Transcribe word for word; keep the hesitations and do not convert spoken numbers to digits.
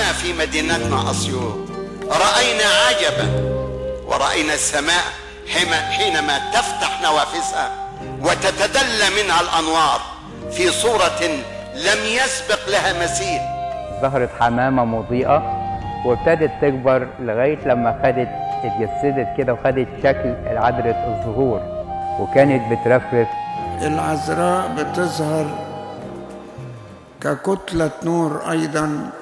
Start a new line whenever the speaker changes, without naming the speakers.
هنا في مدينتنا أسيوط رأينا عجبا، ورأينا السماء حينما تفتح نوافذها وتتدلى منها الأنوار في صورة لم يسبق لها مثيل.
ظهرت حمامة مضيئة وابتدت تكبر لغاية لما خدت اتجسدت كده وخدت شكل عذراء الزهور وكانت بترفرف.
العذراء بتظهر ككتلة نور أيضا